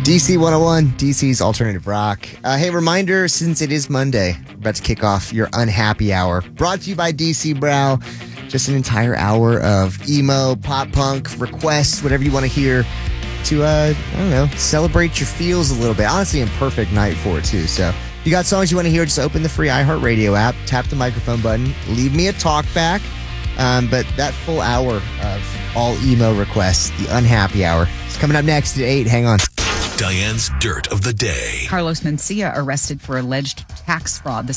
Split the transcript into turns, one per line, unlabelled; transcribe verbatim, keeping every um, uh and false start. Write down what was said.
D C one oh one, D C's Alternative Rock. Uh, hey, reminder, since it is Monday, we're about to kick off your Unhappy Hour. Brought to you by D C Brow. Just an entire hour of emo, pop punk, requests, whatever you want to hear to, uh, I don't know, celebrate your feels a little bit. Honestly, a perfect night for it, too. So if you got songs you want to hear, just open the free iHeartRadio app, tap the microphone button, leave me a talk back. Um, but that full hour of all emo requests, the Unhappy Hour, is coming up next at eight. Hang on.
Diane's Dirt of the Day.
Carlos Mencia arrested for alleged tax fraud. The